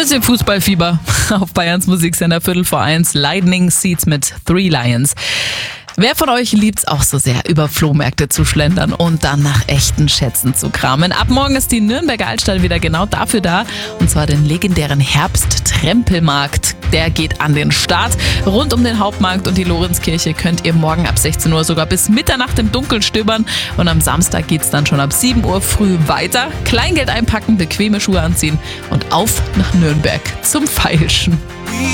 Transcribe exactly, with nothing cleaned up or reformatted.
bisschen Fußballfieber auf Bayerns Musiksender Viertel vor eins. Lightning Seeds mit Three Lions. Wer von euch liebt's auch so sehr, über Flohmärkte zu schlendern und dann nach echten Schätzen zu kramen? Ab morgen ist die Nürnberger Altstadt wieder genau dafür da, und zwar den legendären Herbst-Trempelmarkt. Der geht an den Start. Rund um den Hauptmarkt und die Lorenzkirche könnt ihr morgen ab sechzehn Uhr sogar bis Mitternacht im Dunkeln stöbern, und am Samstag geht's dann schon ab sieben Uhr früh weiter. Kleingeld einpacken, bequeme Schuhe anziehen und auf nach Nürnberg zum Feilschen.